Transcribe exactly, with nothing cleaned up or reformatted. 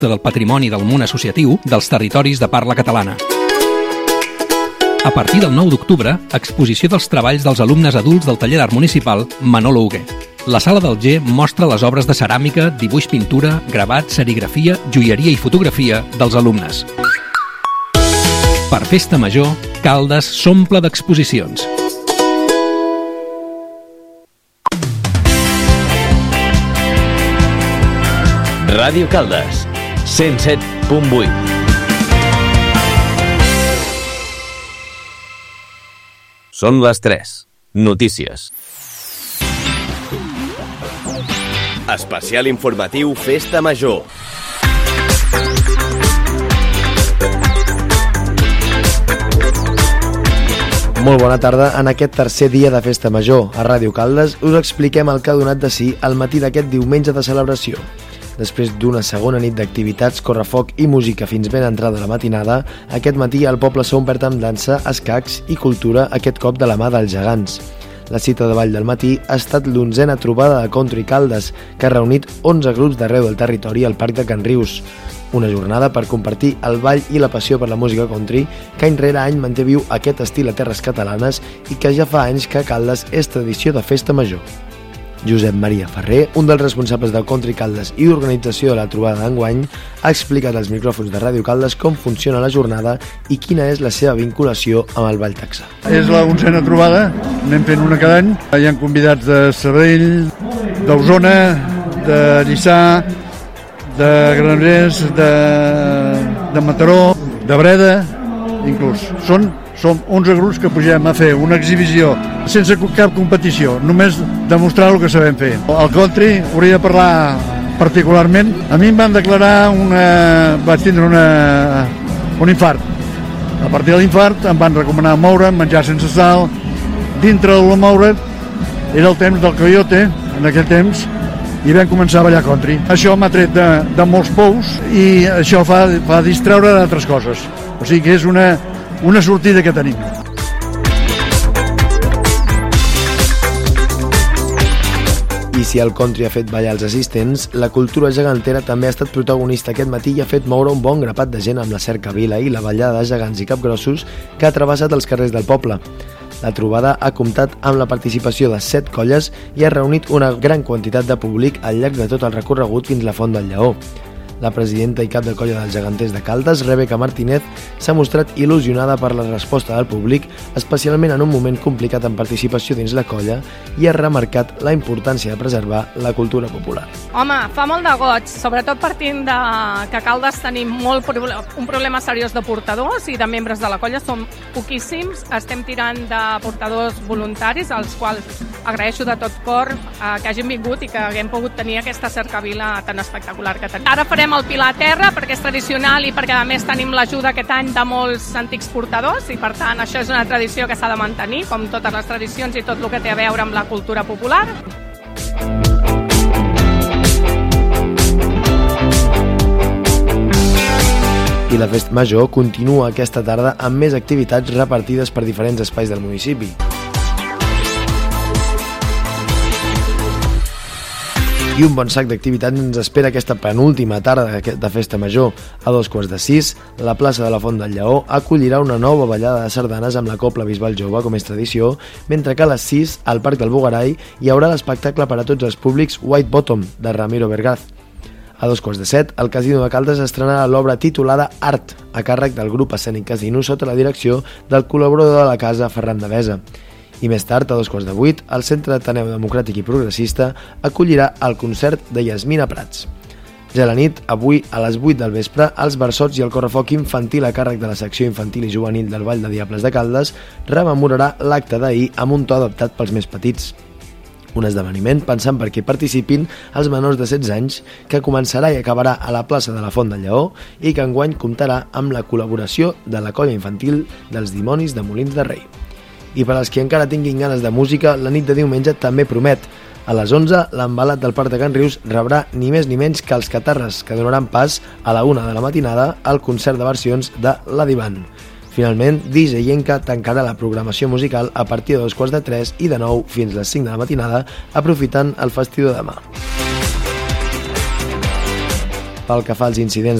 del Patrimoni del Món Associatiu dels Territoris de Parla Catalana. A partir del nou d'octubre, exposició dels treballs dels alumnes adults del Taller d'Art Municipal Manolo Hugué. La Sala del G mostra les obres de ceràmica, dibuix, pintura, gravat, serigrafia, joieria i fotografia dels alumnes. Per Festa Major, Caldes s'omple d'exposicions. Ràdio Caldes, cent set punt vuit. Són les tres. Notícies. Especial informatiu Festa Major. Molt bona tarda. En aquest tercer dia de Festa Major a Ràdio Caldes us expliquem el que ha donat de si al matí d'aquest diumenge de celebració. Després d'una segona nit d'activitats, correfoc i música fins ben entrada la matinada, aquest matí el poble s'ha omplert amb dansa, escacs i cultura, aquest cop de la mà dels gegants. La cita de ball del matí ha estat l'onzena trobada de Country Caldes, que ha reunit onze grups d'arreu del territori al Parc de Can Rius. Una jornada per compartir el ball i la passió per la música country, que any rere any manté viu aquest estil a terres catalanes i que ja fa anys que a Caldes és tradició de Festa Major. Josep Maria Ferrer, un dels responsables del Country Caldes i d'organització de la trobada d'enguany, ha explicat als micròfons de Ràdio Caldes com funciona la jornada i quina és la seva vinculació amb el ball texà. És la onzena trobada, anem fent una cada any. Hi ha convidats de Sabadell, d'Osona, de Lliçà, de Granollers, de, de Mataró, de Breda, inclús. Són Som onze grups que pugem a fer una exhibició sense cap competició, només demostrar el que sabem fer. El country hauria de parlar particularment. A mi em van declarar una... vaig tindre una... un infart. A partir de l'infart em van recomanar moure, menjar sense sal. Dintre del moure era el temps del coyote, en aquell temps, i vam començar a ballar country. Això m'ha tret de, de molts pous i això fa, fa distreure d'altres coses. O sigui que és una... una sortida que tenim. I si el country ha fet ballar els assistents, la cultura gegantera també ha estat protagonista aquest matí i ha fet moure un bon grapat de gent amb la cercavila i la ballada de gegants i capgrossos que ha travessat els carrers del poble. La trobada ha comptat amb la participació de set colles i ha reunit una gran quantitat de públic al llarg de tot el recorregut fins la Font del Lleó. La presidenta i cap de colla dels geganters de Caldes, Rebeca Martínez, s'ha mostrat il·lusionada per la resposta del públic, especialment en un moment complicat en participació dins la colla, i ha remarcat la importància de preservar la cultura popular. Home, fa molt de goig, sobretot partint de que a Caldes tenim molt problema, un problema seriós de portadors i de membres de la colla, som poquíssims, estem tirant de portadors voluntaris, als quals agraeixo de tot cor eh, que hagin vingut i que haguem pogut tenir aquesta cercavila tan espectacular que tenim. Ara farem el pilar a terra perquè és tradicional i perquè a més tenim l'ajuda aquest any de molts antics portadors i per tant això és una tradició que s'ha de mantenir, com totes les tradicions i tot el que té a veure amb la cultura popular. I la Festa Major continua aquesta tarda amb més activitats repartides per diferents espais del municipi. I un bon sac d'activitats ens espera aquesta penúltima tarda de Festa Major. A dos quarts de sis, la plaça de la Font del Lleó acollirà una nova ballada de sardanes amb la Cobla Bisbal Jove, com és tradició, mentre que a les sis, al Parc del Bogarai, hi haurà l'espectacle per a tots els públics White Bottom, de Ramiro Vergaz. A dos quarts de set, el Casino de Caldes estrenarà l'obra titulada Art, a càrrec del grup escènic Casino sota la direcció del col·laborador de la casa, Ferran Devesa. I més tard, a dos quarts de vuit, el Centre Ateneu Democràtic i Progressista acollirà el concert de Yasmina Prats. Ja a la nit, avui, a les vuit del vespre, els versots i el correfoc infantil a càrrec de la secció infantil i juvenil del Vall de Diables de Caldes rememorarà l'acte d'ahir amb un to adaptat pels més petits. Un esdeveniment pensant perquè participin els menors de setze anys, que començarà i acabarà a la plaça de la Font del Lleó i que enguany comptarà amb la col·laboració de la colla infantil dels Dimonis de Molins de Rei. I per als que encara tinguin ganes de música, la nit de diumenge també promet. A les onze, l'embalat del Parc de Can Rius rebrà ni més ni menys que els Catarres, que donaran pas a la una de la matinada al concert de versions de La Divan. Finalment, D J Yenka tancarà la programació musical a partir de dos quarts de tres i de nou fins les cinc de la matinada, aprofitant el festiu de demà. Pel que fa als incidents